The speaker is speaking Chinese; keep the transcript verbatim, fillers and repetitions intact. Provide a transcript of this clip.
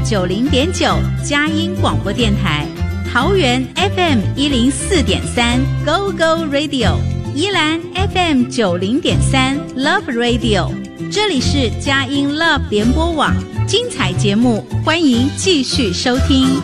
九零点九佳音广播电台，桃园 F M 一零四点三 Go Go Radio， 宜兰 F M 九零点三 Love Radio， 这里是佳音 Love 联播网，精彩节目欢迎继续收听。